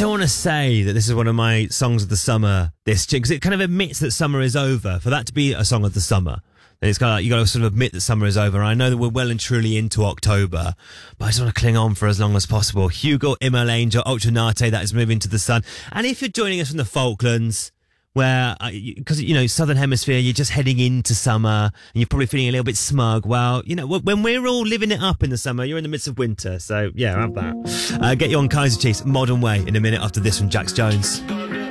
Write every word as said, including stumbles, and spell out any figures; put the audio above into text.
don't want to say that this is one of my songs of the summer this because it kind of admits that summer is over. For that to be a song of the summer, then it's kind of like you got to sort of admit that summer is over. I know that we're well and truly into October, but I just want to cling on for as long as possible. Hugo Immerlanger, Ultranate, that is moving to the sun. And if you're joining us from the Falklands, where, because, you know, Southern Hemisphere, you're just heading into summer and you're probably feeling a little bit smug. Well, you know, when we're all living it up in the summer, you're in the midst of winter. So, yeah, have that. Uh, get you on Kaiser Chiefs, Modern Way, in a minute after this from Jax Jones.